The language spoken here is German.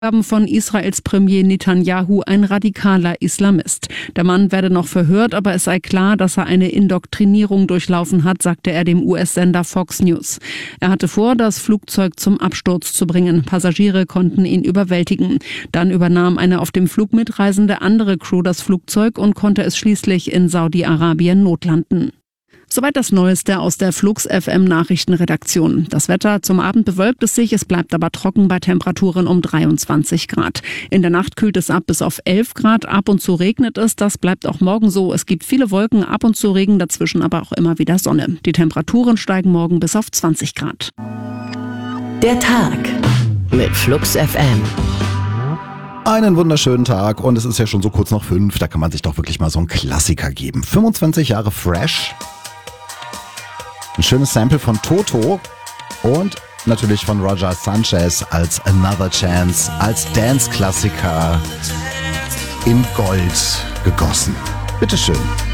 Von Israels Premier Netanyahu ein radikaler Islamist. Der Mann werde noch verhört, aber es sei klar, dass er eine Indoktrinierung durchlaufen hat, sagte er dem US-Sender Fox News. Er hatte vor, das Flugzeug zum Absturz zu bringen. Passagiere konnten ihn überwältigen. Dann übernahm eine auf dem Flug mitreisende andere Crew das Flugzeug und konnte es schließlich in Saudi-Arabien notlanden. Soweit das Neueste aus der Flux FM Nachrichtenredaktion. Das Wetter: zum Abend bewölkt es sich, es bleibt aber trocken bei Temperaturen um 23 Grad. In der Nacht kühlt es ab bis auf 11 Grad, ab und zu regnet es, das bleibt auch morgen so. Es gibt viele Wolken, ab und zu Regen, dazwischen aber auch immer wieder Sonne. Die Temperaturen steigen morgen bis auf 20 Grad. Der Tag mit Flux FM. Einen wunderschönen Tag und es ist ja schon so kurz nach 5, da kann man sich doch wirklich mal so einen Klassiker geben. 25 Jahre Fresh. Ein schönes Sample von Toto und natürlich von Roger Sanchez als Another Chance, als Dance-Klassiker in Gold gegossen. Bitteschön.